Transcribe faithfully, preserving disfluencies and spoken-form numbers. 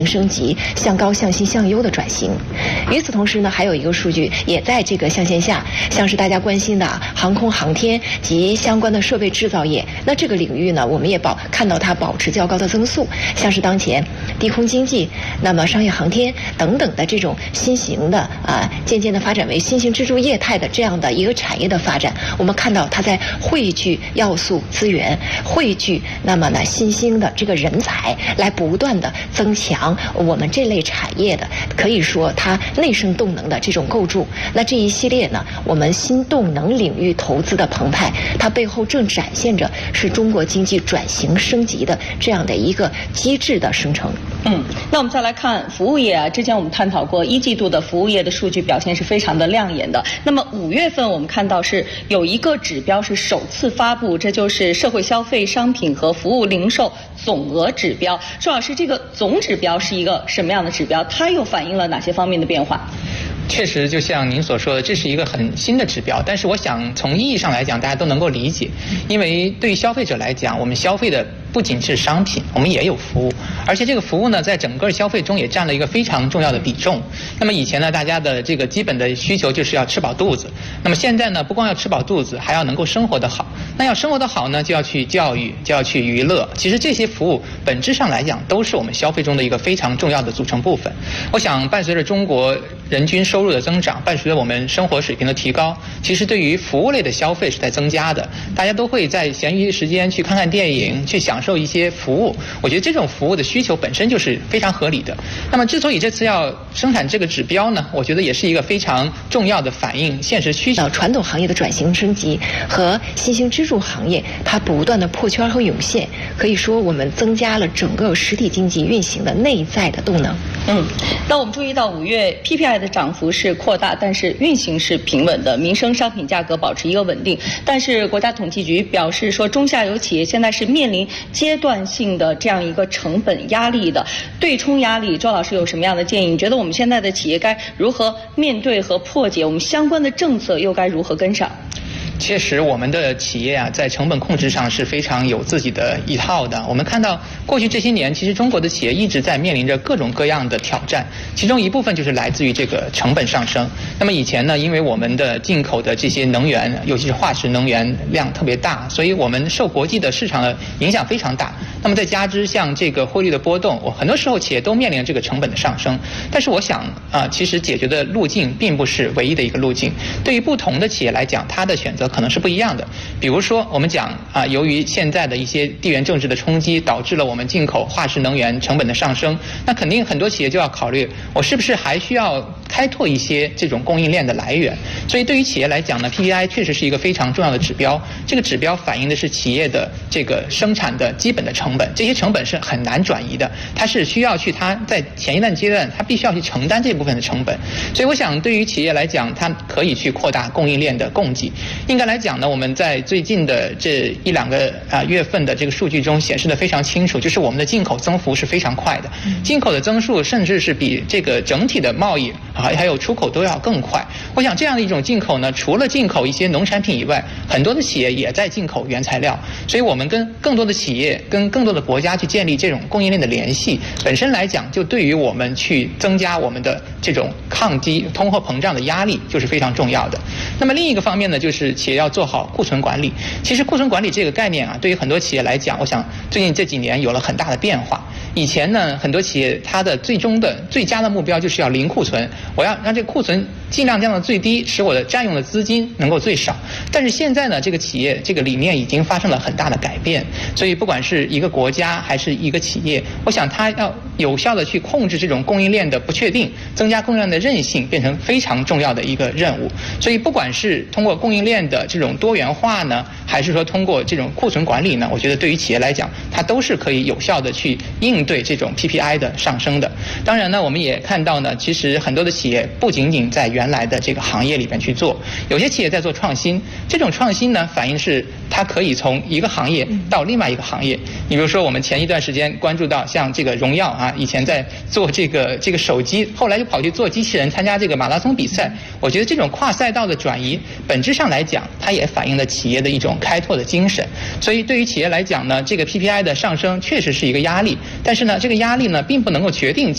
升级向高向新向优的转型。与此同时呢，还有一个数据也在这个象限下，像是大家关心的航空航天及相关的设备制造业，那这个领域呢，我们也保看到它保持较高的增速，像是当前低空经济、那么商业航天等等的这种新型的啊，渐渐的发展为新型支柱业态的这样的一个产业的发展，我们看到它在汇聚要素资源，汇聚那么呢新兴的这个人才，来不断的增强我们这类产业的，可以说它内生动能的这种构筑。那这一系列呢，我们新动能领域投资的澎湃，它背后正展现着是中国经济转型升级的这样的一个机制的生成。 嗯，那我们再来看服务业啊，之前我们探讨过一季度的服务业的数据表现是非常的亮眼的。那么五月份我们看到是有一个指标是首次发布，这就是社会消费商品和服务零售总额指标。周老师，这个总指标是一个什么样的指标？它又反映了哪些方面的变化？ 确实，就像您所说的，这是一个很新的指标，但是我想从意义上来讲，大家都能够理解，因为对于消费者来讲，我们消费的不仅是商品，我们也有服务，而且这个服务呢，在整个消费中也占了一个非常重要的比重。那么以前呢，大家的这个基本的需求就是要吃饱肚子，那么现在呢，不光要吃饱肚子，还要能够生活得好。那要生活得好呢，就要去教育，就要去娱乐。其实这些服务本质上来讲，都是我们消费中的一个非常重要的组成部分。我想，伴随着中国人均收入的增长，伴随着我们生活水平的提高，其实对于服务类的消费是在增加的。大家都会在闲余时间去看看电影，去享受一些服务。我觉得这种服务的需求本身就是非常合理的。那么，之所以这次要生产这个指标呢，我觉得也是一个非常重要的反映现实需求。 传统行业的转型升级和新兴支柱行业它不断的破圈和涌现，可以说我们增加了整个实体经济运行的内在的动能。 嗯，那我们注意到五月 P P I 的涨幅是扩大，但是运行是平稳的，民生商品价格保持一个稳定。但是国家统计局表示说，中下游企业现在是面临阶段性的这样一个成本压力的对冲压力。周老师有什么样的建议？你觉得我们现在的企业该如何面对和破解？我们相关的政策又该如何跟上？ 确实，我们的企业啊，在成本控制上是非常有自己的一套的。我们看到过去这些年，其实中国的企业一直在面临着各种各样的挑战，其中一部分就是来自于这个成本上升。那么以前呢，因为我们的进口的这些能源，尤其是化石能源量特别大，所以我们受国际的市场的影响非常大。那么再加之像这个汇率的波动，我很多时候企业都面临着这个成本的上升。但是我想啊，其实解决的路径并不是唯一的一个路径。对于不同的企业来讲，它的选择可能是不一样的。比如说，我们讲啊，由于现在的一些地缘政治的冲击，导致了我们进口化石能源成本的上升，那肯定很多企业就要考虑，我是不是还需要开拓一些这种供应链的来源。所以对于企业来讲呢 ，P P I 确实是一个非常重要的指标。这个指标反映的是企业的这个生产的基本的成本，这些成本是很难转移的，它是需要去它在前一段阶段，它必须要去承担这部分的成本。所以我想，对于企业来讲，它可以去扩大供应链的供给。应该来讲呢，我们在最近的这一两个啊月份的这个数据中显示的非常清楚，就是我们的进口增幅是非常快的，进口的增速甚至是比这个整体的贸易啊还有出口都要更快。我想这样的一种进口呢，除了进口一些农产品以外，很多的企业也在进口原材料。所以我们跟更多的企业、跟更多的国家去建立这种供应链的联系，本身来讲，就对于我们去增加我们的这种抗击通货膨胀的压力，就是非常重要的。那么另一个方面呢，就是企业要做好库存管理。其实库存管理这个概念啊，对于很多企业来讲，我想最近这几年有了很大的变化。以前呢，很多企业它的最终的最佳的目标就是要零库存，我要让这个库存尽量降到最低，使我的占用的资金能够最少。但是现在呢，这个企业这个理念已经发生了很大的改变，所以不管是一个国家还是一个企业，我想它要有效的去控制这种供应链的不确定，增加供应链的韧性，变成非常重要的一个任务。所以不管是通过供应链的这种多元化呢，还是说通过这种库存管理呢，我觉得对于企业来讲，它都是可以有效的去应对这种 P P I 的上升的。当然呢，我们也看到呢，其实很多的企业不仅仅在原来的这个行业里边去做，有些企业在做创新。这种创新呢，反映是它可以从一个行业到另外一个行业。你比如说，我们前一段时间关注到像这个荣耀啊，以前在做这个这个手机，后来就跑去做机器人，参加这个马拉松比赛。我觉得这种跨赛道的转移，本质上来讲，它也反映了企业的一种开拓的精神。所以对于企业来讲呢，这个 P P I 的上升确实是一个压力，但是呢，这个压力呢，并不能够决定